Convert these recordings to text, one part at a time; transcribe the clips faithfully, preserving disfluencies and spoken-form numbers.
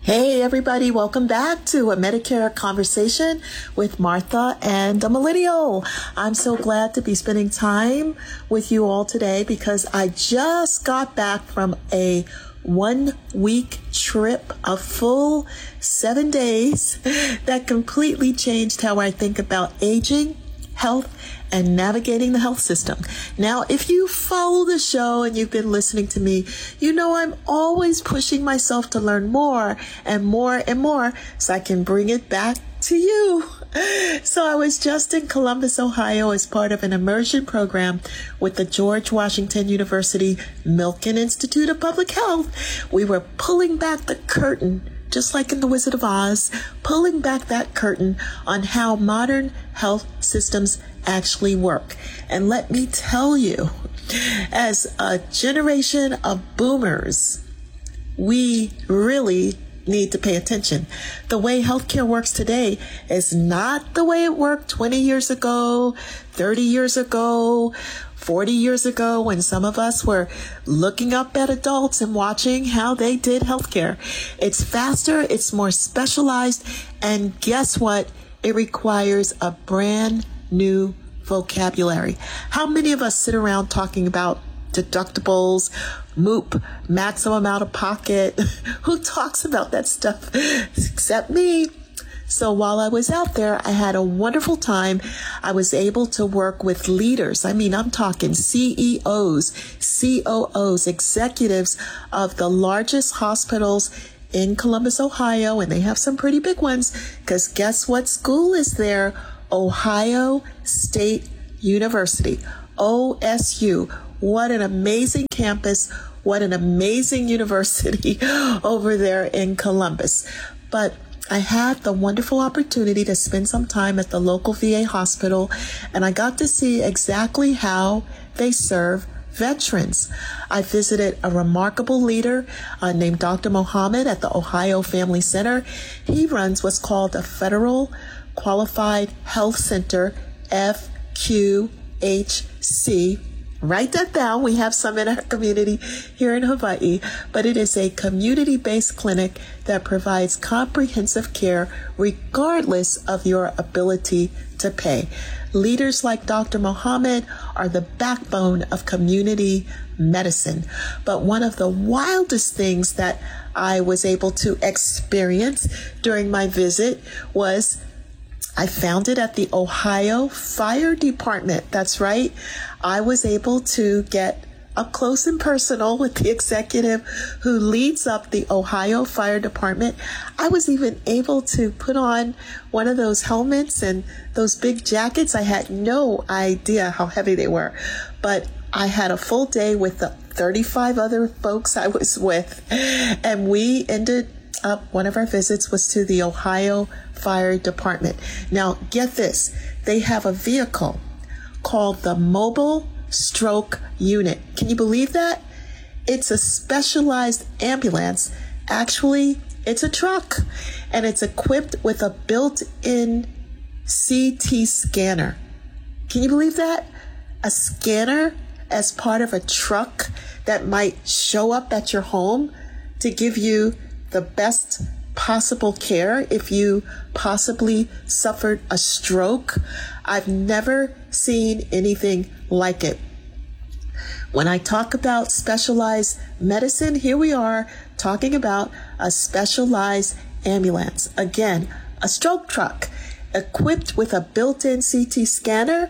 Hey everybody, welcome back to a Medicare conversation with Martha and a millennial. I'm so glad to be spending time with you all today because I just got back from a one week trip, a full seven days that completely changed how I think about aging, health, and navigating the health system. Now, if you follow the show and you've been listening to me, you know I'm always pushing myself to learn more and more and more so I can bring it back to you. So I was just in Columbus, Ohio as part of an immersion program with the George Washington University Milken Institute of Public Health. We were pulling back the curtain, just like in The Wizard of Oz, pulling back that curtain on how modern health systems actually work. And let me tell you, as a generation of boomers, we really need to pay attention. The way healthcare works today is not the way it worked twenty years ago, thirty years ago, forty years ago, when some of us were looking up at adults and watching how they did healthcare. It's faster, it's more specialized, and guess what? It requires a brand new vocabulary. How many of us sit around talking about deductibles, M O O P, maximum out of pocket? Who talks about that stuff except me? So while I was out there, I had a wonderful time. I was able to work with leaders. I mean, I'm talking C E Os, C O Os, executives of the largest hospitals in Columbus, Ohio, and they have some pretty big ones because guess what school is there? Ohio State University, O S U. What an amazing campus. What an amazing university over there in Columbus. But I had the wonderful opportunity to spend some time at the local V A hospital, and I got to see exactly how they serve veterans. I visited a remarkable leader uh, named Doctor Mohammed at the Ohio Family Center. He runs what's called the Federal Qualified Health Center, F Q H C. Write that down. We have some in our community here in Hawaii, but it is a community-based clinic that provides comprehensive care regardless of your ability to pay. Leaders like Doctor Mohammed are the backbone of community medicine. But one of the wildest things that I was able to experience during my visit was I found it at the Ohio Fire Department. That's right. I was able to get up close and personal with the executive who leads up the Ohio Fire Department. I was even able to put on one of those helmets and those big jackets. I had no idea how heavy they were, but I had a full day with the thirty-five other folks I was with, and we ended up, one of our visits was to the Ohio Fire Department. Now, get this, they have a vehicle called the Mobile Stroke Unit. Can you believe that? It's a specialized ambulance. Actually, it's a truck, and it's equipped with a built-in C T scanner. Can you believe that? A scanner as part of a truck that might show up at your home to give you the best possible care if you possibly suffered a stroke. I've never seen anything like it. When I talk about specialized medicine, here we are talking about a specialized ambulance. Again, a stroke truck equipped with a built-in C T scanner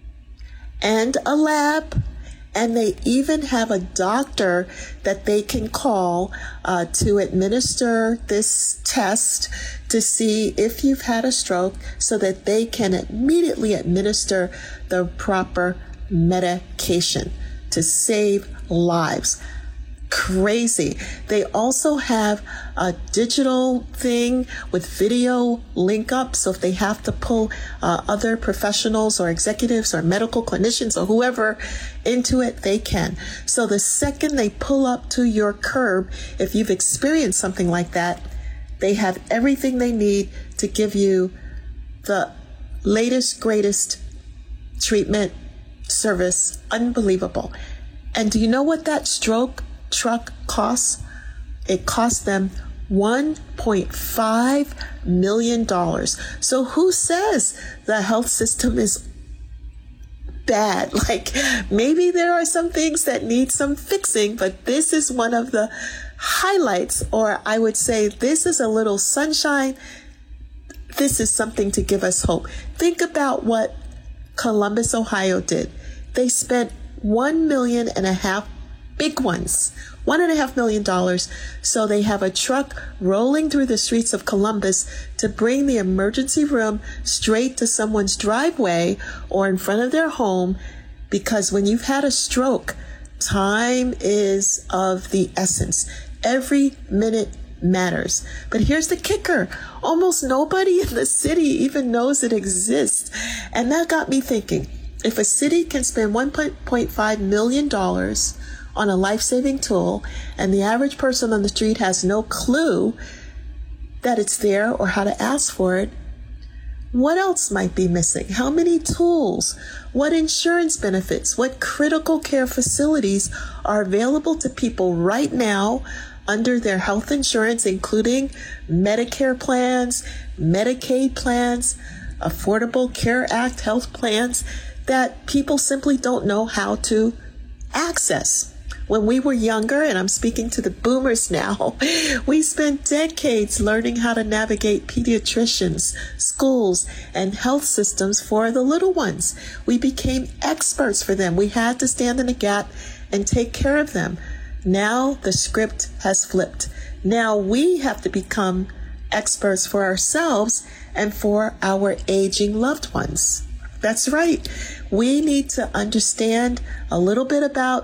and a lab. And they even have a doctor that they can call uh, to administer this test to see if you've had a stroke so that they can immediately administer the proper medication to save lives. Crazy. They also have a digital thing with video link up. So if they have to pull uh, other professionals or executives or medical clinicians or whoever into it, they can. So the second they pull up to your curb, if you've experienced something like that, they have everything they need to give you the latest, greatest treatment, service. Unbelievable. And do you know what that stroke truck costs? It costs them one point five million dollars. So who says the health system is bad? Like, maybe there are some things that need some fixing, but this is one of the highlights, or I would say this is a little sunshine. This is something to give us hope. Think about what Columbus, Ohio did. They spent one million and a half big ones, one and a half million dollars. So they have a truck rolling through the streets of Columbus to bring the emergency room straight to someone's driveway or in front of their home. Because when you've had a stroke, time is of the essence. Every minute matters. But here's the kicker. Almost nobody in the city even knows it exists. And that got me thinking, if a city can spend one point five million dollars on a life-saving tool and the average person on the street has no clue that it's there or how to ask for it, what else might be missing? How many tools? What insurance benefits? What critical care facilities are available to people right now under their health insurance, including Medicare plans, Medicaid plans, Affordable Care Act health plans that people simply don't know how to access? When we were younger, and I'm speaking to the boomers now, we spent decades learning how to navigate pediatricians, schools, and health systems for the little ones. We became experts for them. We had to stand in the gap and take care of them. Now the script has flipped. Now we have to become experts for ourselves and for our aging loved ones. That's right. We need to understand a little bit about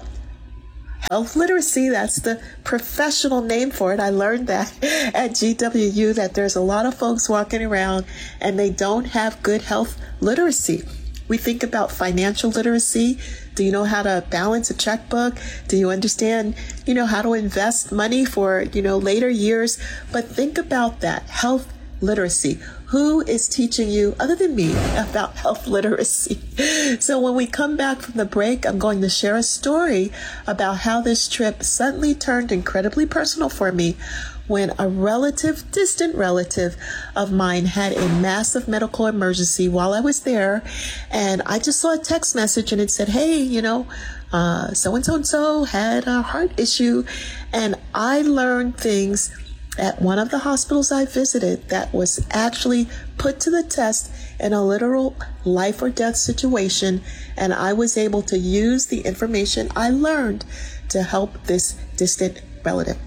health literacy. That's the professional name for it. I learned that at G W U, that there's a lot of folks walking around and they don't have good health literacy. We think about financial literacy. Do you know how to balance a checkbook? Do you understand, you know, how to invest money for, you know, later years? But think about that, health literacy. Who is teaching you, other than me, about health literacy? So when we come back from the break, I'm going to share a story about how this trip suddenly turned incredibly personal for me when a relative, distant relative of mine had a massive medical emergency while I was there. And I just saw a text message and it said, hey, you know, uh, so-and-so and so had a heart issue. And I learned things at one of the hospitals I visited that was actually put to the test in a literal life or death situation. And I was able to use the information I learned to help this distant relative.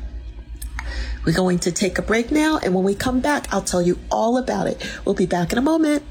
We're going to take a break now, and when we come back, I'll tell you all about it. We'll be back in a moment.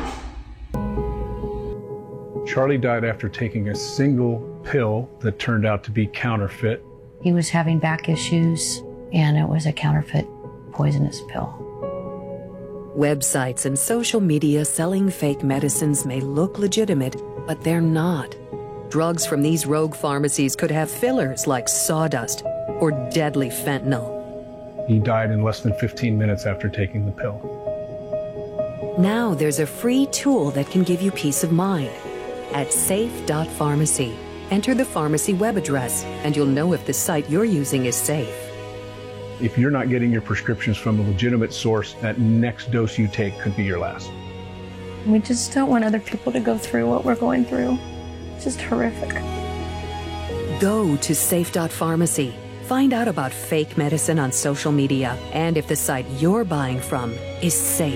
Charlie died after taking a single pill that turned out to be counterfeit. He was having back issues, and it was a counterfeit poisonous pill. Websites and social media selling fake medicines may look legitimate, but they're not. Drugs from these rogue pharmacies could have fillers like sawdust or deadly fentanyl. He died in less than fifteen minutes after taking the pill. Now there's a free tool that can give you peace of mind. At safe dot pharmacy, enter the pharmacy web address, and you'll know if the site you're using is safe. If you're not getting your prescriptions from a legitimate source, that next dose you take could be your last. We just don't want other people to go through what we're going through. It's just horrific. Go to safe dot pharmacy. Find out about fake medicine on social media and if the site you're buying from is safe.